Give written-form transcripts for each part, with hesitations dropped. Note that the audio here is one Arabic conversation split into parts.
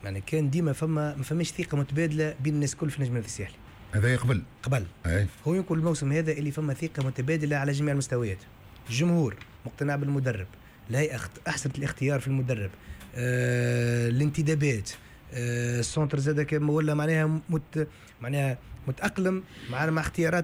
يعني كان ديما ما فماش ثقه متبادله بين الناس الكل في النجم الساحلي. هذا يقبل هو يقول الموسم هذا اللي فما ثقه متبادله على جميع المستويات. الجمهور مقتنع بالمدرب، الهيئه احسنت الاختيار في المدرب، الانتدابات، السونتر زاد كان ولا معناها متأقلم مع اختيارات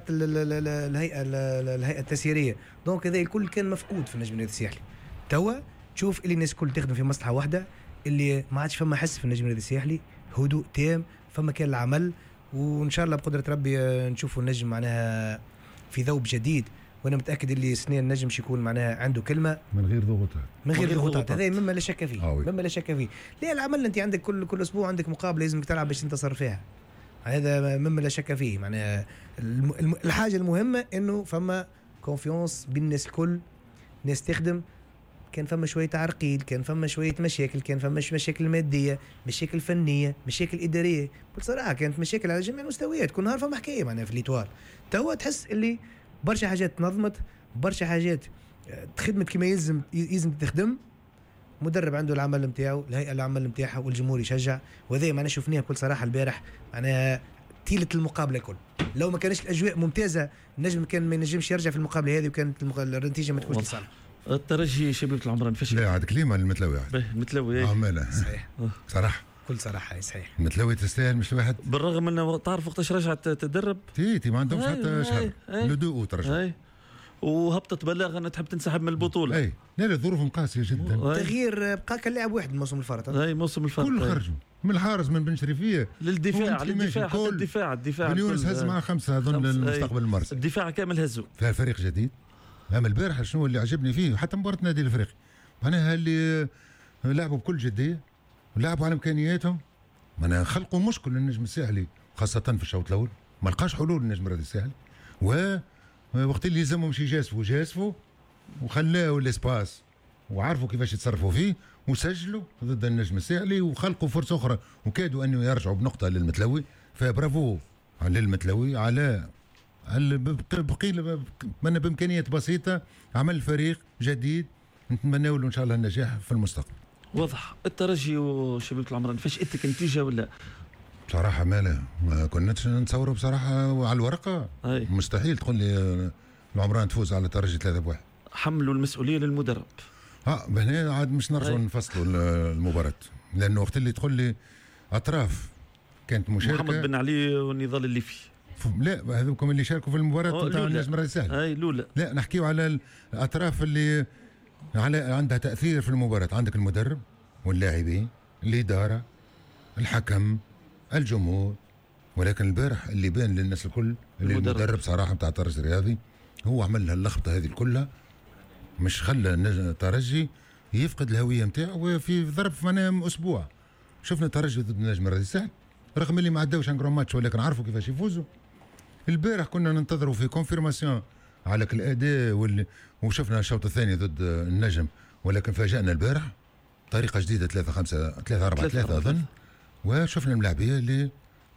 الهيئه التسييريه. دونك هذا الكل كان مفقود في النجم الساحلي. توا تشوف اللي الناس الكل تخدم في مصلحه واحده، اللي ما عادش فما حس في النجم الساحلي، هدوء تام، فما كان العمل، وان شاء الله بقدره ربي نشوفوا النجم معناها في ذوب جديد. وانا متاكد اللي سنين النجم يكون معناها عنده كلمه من غير ضغوطات. هذا مما لا شك فيه. ليه العمل انت عندك كل اسبوع عندك مقابله لازم تلعب باش تنتصر فيها، هذا مما لا شك فيه. معناها الحاجه المهمه انه فما كونفيونس بين الناس الكل، ناس تخدم. كان فما شويه تعرقيل، كان فما شويه مشاكل، كان فما مشاكل ماديه، مشاكل فنيه، مشاكل اداريه، بصراحه كانت مشاكل على جميع المستويات. كل نهار فما حكايه معناها في الإطوال. توا تحس اللي برشا حاجات تنظمت، برشا حاجات تخدمت كما يلزم تخدم. مدرب عنده العمل نتاعو، الهيئه العمل نتاعها، والجمهور يشجع. وهذا معناها شفناه بكل صراحه البارح، معناها تيلة المقابله كل. لو ما كانش الاجواء ممتازه النجم كان ما ينجمش يرجع في المقابله هذه، وكانت النتيجه ما تكونش لصالح. الترجي شبيبة العمران فشل. لا عاد كلمه المتلوي عماله صحيح صراحه كل صراحه صحيح. المتلوي تستاهل مش الواحد، بالرغم انه تعرف وقتاش رجعت تدرب تي ما عندهمش حتى شهر لدو ترجع، وهبطت بلاغ انها تحب تنسحب من البطوله. لا ظروفهم قاسيه جدا. تغيير بقى كان لاعب واحد الموسم الفارط. موسم الفارط كل خرجوا من الحارس من بن شريفيه للدفاع الدفاع يونس هز مع 5 اظن للمستقبل المرسي. الدفاع كامل هزوا. فيها فريق جديد. اما البارح شنو اللي عجبني فيه حتى مباراه نادي الافريقي، معناها اللي لعبوا بكل جديه ولعبوا على امكانياتهم، معناها خلقوا مشكل للنجم الساحلي خاصه في الشوط الاول. ما لقاش حلول النجم الساحلي، وقت اللي يلزمهم شي جاسفوا وخلاوا الاسباس وعرفوا كيفاش يتصرفوا فيه، وسجلوا ضد النجم الساحلي وخلقوا فرصه اخرى، وكادوا انه يرجعوا بنقطه للمتلوي. فبرافو على المتلوي، على من بامكانيات بسيطه عمل فريق جديد. نتمنى له ان شاء الله النجاح في المستقبل. واضح. الترجي وشبيبة العمران فاجأتك النتيجه ولا؟ بصراحه ما كناش نتصوروا بصراحه على الورقه. مستحيل تقول لي العمران تفوز على الترجي 3-1. حملوا المسؤوليه للمدرب. هنا عاد مش نرجعوا نفصلوا المباراه، لانه وقت اللي تقول لي اطراف كانت مشاركه، محمد بن علي والنضال اللي فيه، لا هذوكم اللي شاركوا في المباراه تاع النجم الساحلي. لا نحكيو على الاطراف اللي عندها تاثير في المباراه. عندك المدرب واللاعبين، الاداره، الحكم، الجمهور. ولكن البارح اللي بان للناس الكل اللي المدرب صراحه بتاع الترجي الرياضي هو عمل هاللخبطه هذه كلها، مش خلى الترجي يفقد الهويه نتاعو في ظرف اسبوع. شفنا الترجي ضد النجم الساحلي رغم اللي ما عداوش ان ماتش، ولكن عرفوا كيفاش يفوزوا. البارح كنا ننتظروا في كونفيرماسيون على الاداء وشفنا الشوط الثاني ضد النجم، ولكن فاجأنا البارح طريقه جديده 3-5-3-4-3 اظن. وشفنا الملاعبيه اللي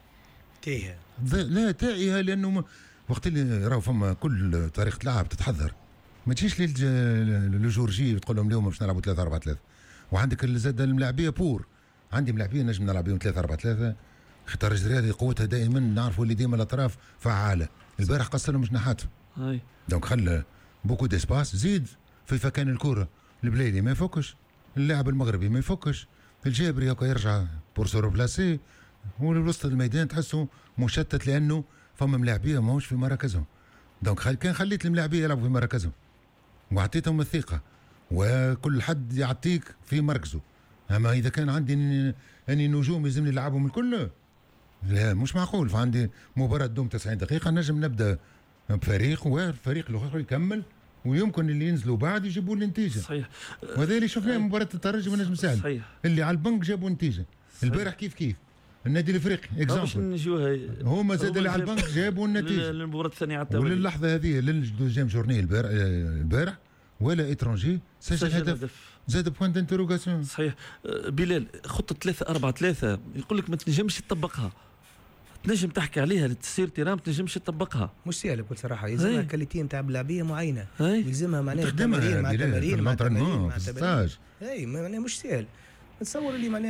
تائهه، لانه وقت اللي راهو فما كل طريقه لعب تتحضر، ما تجيش للجورجي وتقول لهم اليوم باش نلعبوا 3-4-3. وعندك زاد الملاعبيه عندي ملاعبيه نجم نلعب بهم 3-4-3. الترجي الرياضي قوتها دائما نعرفوا اللي ديما الاطراف فعاله. البارح قصرهم جناحاتهم، دونك خلى بوكو ديسباس. زيد في فكان الكره البليدي ما يفكش، اللاعب المغربي ما يفكش، الجابري هكا يرجع بور سو روبلاسي، وسط الميدان تحسوا مشتت لانه فما ملاعبيه ماهوش في مراكزهم. دونك كان خليت الملاعبيه يلعبوا في مراكزهم واعطيتهم الثقه، وكل حد يعطيك في مركزه. اما اذا كان عندي اني نجوم يلزمني نلعبهم الكل، لا مش معقول. فعندي مباراه دوم 90 دقيقه، نجم نبدا بفريق والفريق الاخر يكمل، ويمكن اللي ينزلوا بعد يجيبوا النتيجه. صحيح. وهذا اللي شفناه مباراه الترجي والنجم الساحلي، اللي على البنك جابوا نتيجه. البارح كيف النادي الافريقي اكزامبل هما زاد اللي على البنك جابوا النتيجه للمباراه الثانيه على التوالي. وللحظه هذه للدوزيام جورني البارح ولا ايترونجي سجل هدف، زاد بوينت انتروغاسيون. صحيح. بلال، خطه 3-4-3 يقول لك ما تنجمش تطبقها، تنجم تحكي عليها للتسيير تيران، ما تنجمش تطبقها. مش سهله بكل صراحه، يلزمها كاليتي نتاع لاعبيه معينه، يلزمها معناها تمارين مع تمارين مع تمارين مع ستاج. معناها مش سهل. نتصور اللي معناها